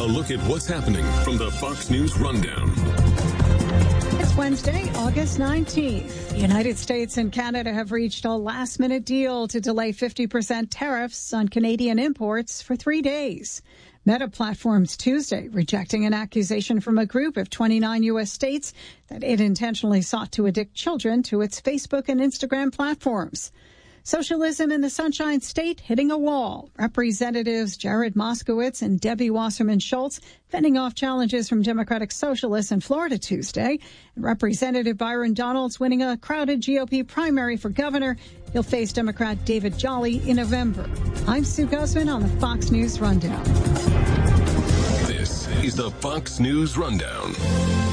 A look at what's happening from the Fox News Rundown. It's Wednesday, August 19th. The United States and Canada have reached a last-minute deal to delay 50% tariffs on Canadian imports for 3 days. Meta Platforms Tuesday rejecting an accusation from a group of 29 U.S. states that it intentionally sought to addict children to its Facebook and Instagram platforms. Socialism in the Sunshine State hitting a wall. Representatives Jared Moskowitz and Debbie Wasserman Schultz fending off challenges from Democratic Socialists in Florida Tuesday. And Representative Byron Donalds winning a crowded GOP primary for governor. He'll face Democrat David Jolly in November. I'm Sue Guzman on the Fox News Rundown. This is the Fox News Rundown.